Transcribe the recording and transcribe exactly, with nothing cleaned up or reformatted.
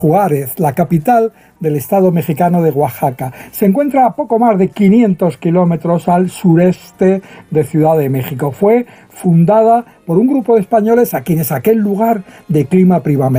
Juárez, la capital del estado mexicano de Oaxaca. Se encuentra a poco más de quinientos kilómetros al sureste de Ciudad de México. Fue fundada por un grupo de españoles a quienes aquel lugar de clima primaveral